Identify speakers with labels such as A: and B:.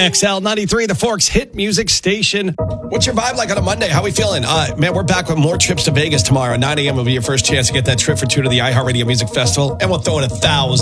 A: XL 93, the Forks hit music station. What's your vibe like on a Monday? How we feeling? Man, we're back with more trips to Vegas tomorrow. 9 a.m. will be your first chance to get that trip for two to the iHeartRadio Music Festival. And we'll throw in $1,000